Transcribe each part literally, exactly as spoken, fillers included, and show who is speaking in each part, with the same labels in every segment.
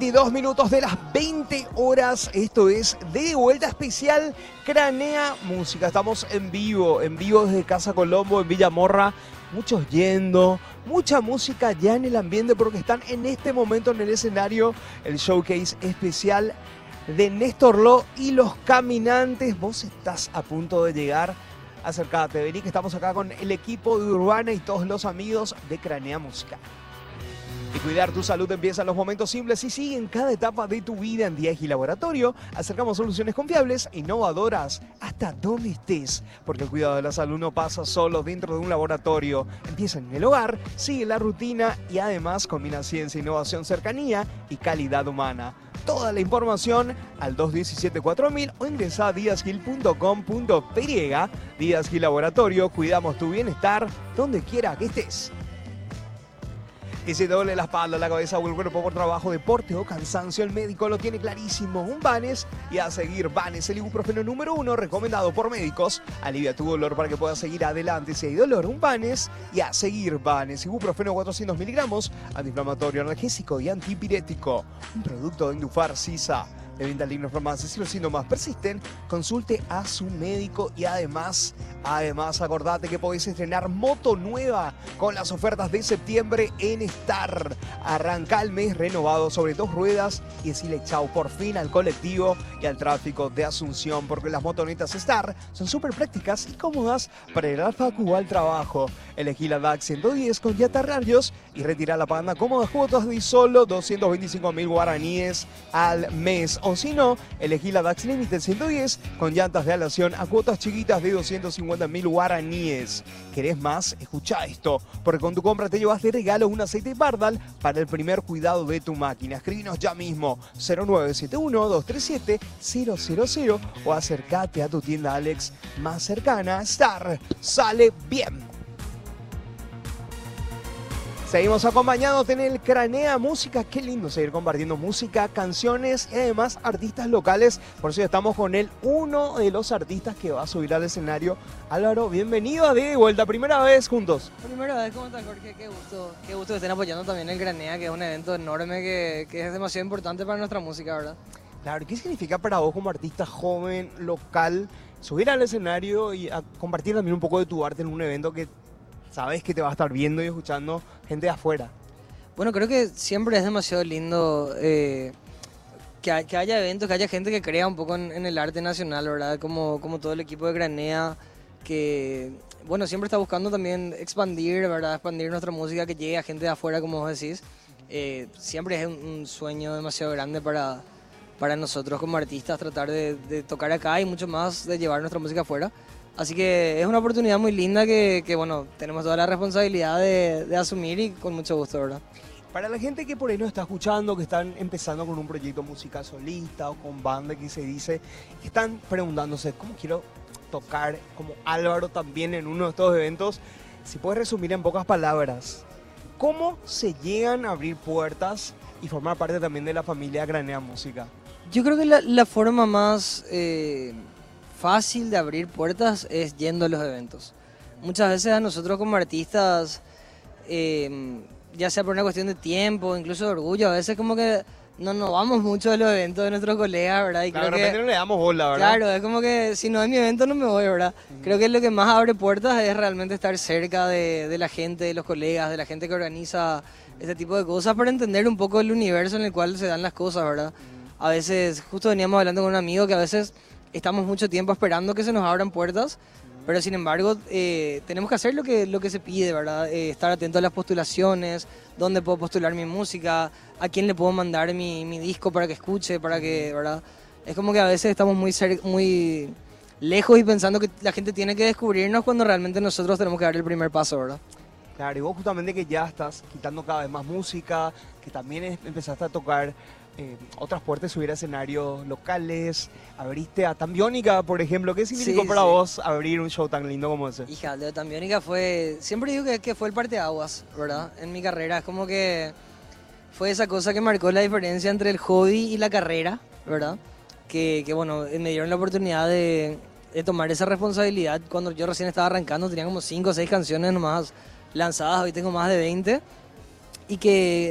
Speaker 1: veintidós minutos de las veinte horas, esto es De Vuelta Especial Cranea Música. Estamos en vivo, en vivo desde Casa Colombo, en Villa Morra. Muchos yendo, mucha música ya en el ambiente porque están en este momento en el escenario el showcase especial de Néstor Lo y Los Caminantes. Vos estás a punto de llegar, acércate, vení que estamos acá con el equipo de Urbana y todos los amigos de Cranea Música. Y cuidar tu salud empieza en los momentos simples y sigue en cada etapa de tu vida. En Diagi Laboratorio acercamos soluciones confiables e innovadoras hasta donde estés. Porque el cuidado de la salud no pasa solo dentro de un laboratorio. Empieza en el hogar, sigue la rutina y además combina ciencia, innovación, cercanía y calidad humana. Toda la información al dos uno siete cuatro mil o ingresa a diasgil punto com punto p y. Diasgil Laboratorio, cuidamos tu bienestar donde quiera que estés. Y si te duele la espalda, la cabeza o el cuerpo por trabajo, deporte o cansancio, el médico lo tiene clarísimo. Un Banes y a seguir Banes, el ibuprofeno número uno recomendado por médicos. Alivia tu dolor para que puedas seguir adelante si hay dolor. Un Banes y a seguir Banes, ibuprofeno cuatrocientos miligramos, antiinflamatorio, analgésico y antipirético. Un producto de Indufar Sisa. De venta libre en farmacias. Si los síntomas persisten, consulte a su médico y además, además acordate que podés estrenar moto nueva con las ofertas de septiembre en Star. Arranca el mes renovado sobre dos ruedas y decirle chau por fin al colectivo y al tráfico de Asunción, porque las motonetas Star son súper prácticas y cómodas para ir al facu o al trabajo. Elegí la D A X ciento diez con rayos y retira la panda cómodas cuotas de solo doscientos veinticinco mil guaraníes al mes. O si no, elegí la D A X Limited ciento diez con llantas de aleación a cuotas chiquitas de doscientos cincuenta mil guaraníes. ¿Querés más? Escucha esto, porque con tu compra te llevas de regalo un aceite Bardal para el primer cuidado de tu máquina. Escribinos ya mismo cero nueve siete uno, dos tres siete, cero cero cero o acércate a tu tienda Alex más cercana. Star sale bien. Seguimos acompañándote en el Cranea Música. Qué lindo seguir compartiendo música, canciones y además artistas locales. Por eso estamos con él, uno de los artistas que va a subir al escenario. Álvaro, bienvenido a De Vuelta. Primera vez juntos.
Speaker 2: Primera vez, ¿cómo estás, Jorge? Qué gusto. Qué gusto que estén apoyando también el Cranea, que es un evento enorme que, que es demasiado importante para nuestra música, ¿verdad?
Speaker 1: Claro, ¿qué significa para vos como artista joven, local, subir al escenario y a compartir también un poco de tu arte en un evento que sabes que te va a estar viendo y escuchando gente de afuera?
Speaker 2: Bueno, creo que siempre es demasiado lindo eh, que, hay, que haya eventos, que haya gente que crea un poco en, en el arte nacional, ¿verdad? Como, como todo el equipo de Cranea, que, bueno, siempre está buscando también expandir, ¿verdad? Expandir nuestra música, que llegue a gente de afuera, como vos decís. Eh, siempre es un, un sueño demasiado grande para, para nosotros como artistas, tratar de, de tocar acá y mucho más de llevar nuestra música afuera. Así que es una oportunidad muy linda que, que bueno, tenemos toda la responsabilidad de, de asumir y con mucho gusto, ¿verdad?
Speaker 1: Para la gente que por ahí nos está escuchando, que están empezando con un proyecto musical solista o con banda, que se dice, que están preguntándose, ¿cómo quiero tocar como Álvaro también en uno de estos eventos? Si puedes resumir en pocas palabras, ¿cómo se llegan a abrir puertas y formar parte también de la familia Cranea Música?
Speaker 2: Yo creo que la, la forma más eh, fácil de abrir puertas es yendo a los eventos. Muchas veces a nosotros como artistas, eh, ya sea por una cuestión de tiempo, incluso de orgullo, a veces como que no nos vamos mucho a los eventos de nuestros colegas, ¿verdad? Y
Speaker 1: claro,
Speaker 2: creo
Speaker 1: de repente
Speaker 2: que,
Speaker 1: no le damos bola, ¿verdad?
Speaker 2: Claro, es como que si no es mi evento no me voy, ¿verdad? Uh-huh. Creo que lo que más abre puertas es realmente estar cerca de, de la gente, de los colegas, de la gente que organiza este tipo de cosas, para entender un poco el universo en el cual se dan las cosas, ¿verdad? Uh-huh. A veces, justo veníamos hablando con un amigo que a veces estamos mucho tiempo esperando que se nos abran puertas, pero sin embargo eh, tenemos que hacer lo que, lo que se pide, ¿verdad? Eh, estar atento a las postulaciones, dónde puedo postular mi música, a quién le puedo mandar mi, mi disco para que escuche, para que, ¿verdad? Es como que a veces estamos muy, cer- muy lejos y pensando que la gente tiene que descubrirnos cuando realmente nosotros tenemos que dar el primer paso, ¿verdad?
Speaker 1: Claro, y vos justamente que ya estás quitando cada vez más música, que también es, empezaste a tocar eh, otras puertas, subir a escenarios locales, abriste a Tambiónica, por ejemplo. ¿Qué significó
Speaker 2: Sí,
Speaker 1: para
Speaker 2: sí.
Speaker 1: vos abrir un show tan lindo como ese?
Speaker 2: Hija, lo de Tambiónica fue, siempre digo que, que fue el parteaguas, ¿verdad? En mi carrera, es como que fue esa cosa que marcó la diferencia entre el hobby y la carrera, ¿verdad? Que, que bueno, me dieron la oportunidad de, de tomar esa responsabilidad cuando yo recién estaba arrancando, tenía como cinco o seis canciones nomás lanzadas, hoy tengo más de veinte, y que,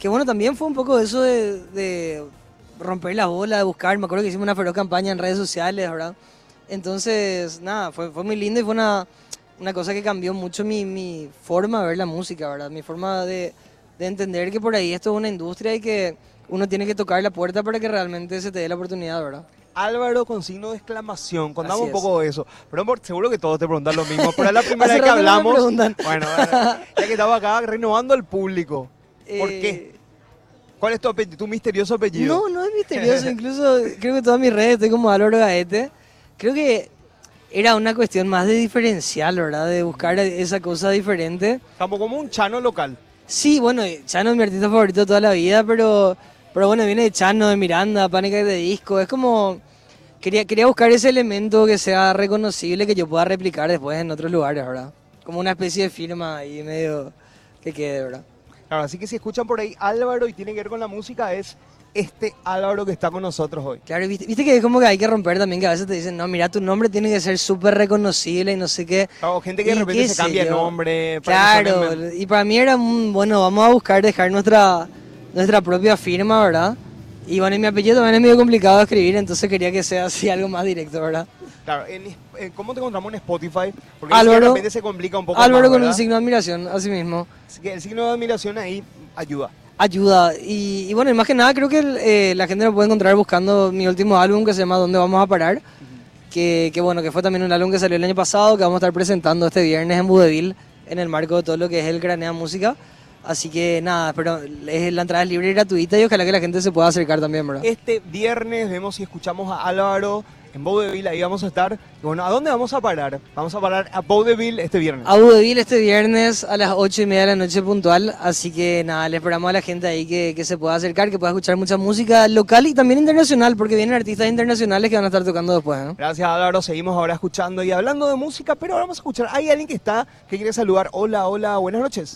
Speaker 2: Que bueno, también fue un poco eso de, de romper la bola, de buscar. Me acuerdo que hicimos una feroz campaña en redes sociales, ¿verdad? Entonces, nada, fue, fue muy lindo y fue una, una cosa que cambió mucho mi, mi forma de ver la música, ¿verdad? Mi forma de, de entender que por ahí esto es una industria y que uno tiene que tocar la puerta para que realmente se te dé la oportunidad, ¿verdad?
Speaker 1: Álvaro con signo de exclamación, contame
Speaker 2: Así
Speaker 1: un
Speaker 2: es.
Speaker 1: poco de eso. Pero por- seguro que todos te preguntan lo mismo, pero es la primera
Speaker 2: Hace
Speaker 1: vez que
Speaker 2: rato no me
Speaker 1: hablamos.
Speaker 2: preguntan.
Speaker 1: Bueno, bueno, ya que estaba acá renovando al público. ¿Por
Speaker 2: Eh,
Speaker 1: qué? ¿Cuál es tu apellido, tu misterioso apellido?
Speaker 2: No, no es misterioso. Incluso creo que en todas mis redes estoy como Álvaro Gaete. Creo que era una cuestión más de diferencial, ¿verdad? De buscar esa cosa diferente.
Speaker 1: Estamos como un chano local.
Speaker 2: Sí, bueno, Chano es mi artista favorito toda la vida, pero, pero bueno, viene de Chano, de Miranda, Pánica de Disco. Es como... Quería, quería buscar ese elemento que sea reconocible, que yo pueda replicar después en otros lugares, ¿verdad? Como una especie de firma ahí medio que quede, ¿verdad?
Speaker 1: Claro, así que si escuchan por ahí Álvaro y tiene que ver con la música, es este Álvaro que está con nosotros hoy.
Speaker 2: Claro, viste, viste que es como que hay que romper también, que a veces te dicen, no, mira, tu nombre tiene que ser súper reconocible y no sé qué.
Speaker 1: Claro, gente que de
Speaker 2: Y
Speaker 1: repente
Speaker 2: qué
Speaker 1: se
Speaker 2: sé
Speaker 1: cambia de
Speaker 2: yo.
Speaker 1: nombre. para que
Speaker 2: Claro,
Speaker 1: suene-
Speaker 2: y para mí era, un, bueno, vamos a buscar dejar nuestra, nuestra propia firma, ¿verdad? Y bueno, y mi apellido también es medio complicado de escribir, entonces quería que sea así algo más directo, ¿verdad?
Speaker 1: Claro, en- en- ¿cómo te encontramos en Spotify? Porque
Speaker 2: Álvaro-
Speaker 1: de repente se complica un poco
Speaker 2: Álvaro
Speaker 1: más,
Speaker 2: con
Speaker 1: ¿verdad?
Speaker 2: un signo de admiración, así mismo.
Speaker 1: Así que el signo de admiración ahí ayuda.
Speaker 2: Ayuda. Y, y bueno, y más que nada creo que el, eh, la gente lo puede encontrar buscando mi último álbum que se llama ¿Dónde vamos a parar? Que, que bueno, que fue también un álbum que salió el año pasado, que vamos a estar presentando este viernes en Budeville, en el marco de todo lo que es el Cranea Música. Así que nada, pero es, la entrada es libre y gratuita y ojalá que la gente se pueda acercar también, ¿verdad?
Speaker 1: Este viernes vemos si escuchamos a Álvaro en Vaudeville, ahí vamos a estar. Y bueno, ¿a dónde vamos a parar? Vamos a parar a Vaudeville este viernes.
Speaker 2: A Budeville este viernes a las ocho y media de la noche puntual, así que nada, le esperamos a la gente ahí que, que se pueda acercar, que pueda escuchar mucha música local y también internacional, porque vienen artistas internacionales que van a estar tocando después, ¿no?
Speaker 1: Gracias Álvaro, seguimos ahora escuchando y hablando de música, pero ahora vamos a escuchar. Hay alguien que está, que quiere saludar. Hola, hola, buenas noches.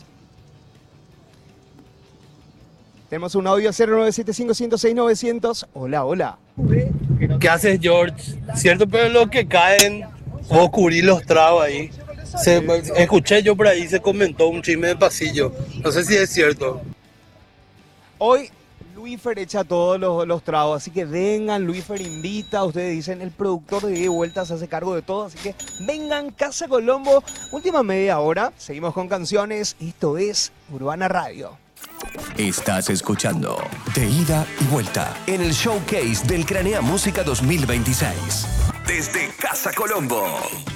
Speaker 1: Tenemos un audio cero nueve siete cinco, uno cero seis, nueve cero cero. Hola, hola.
Speaker 3: ¿Qué haces, George? Cierto, pero lo que caen, vos cubrí los tragos ahí. Se, escuché yo por ahí, se comentó un chisme de pasillo. No sé si es cierto.
Speaker 1: Hoy Luifer echa todos los, los tragos, así que vengan, Luifer invita, ustedes dicen, el productor de Ida y Vuelta se hace cargo de todo, así que vengan, Casa Colombo, última media hora, seguimos con canciones, esto es Urbana Radio.
Speaker 4: Estás escuchando De Ida y Vuelta en el showcase del Cranea Música dos mil veintiséis. Desde Casa Colombo.